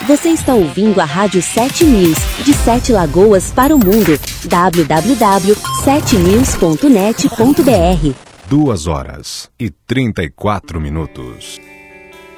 Você está ouvindo a Rádio 7 News, de 7 Lagoas para o mundo. www.7news.net.br 2 horas e 34 minutos.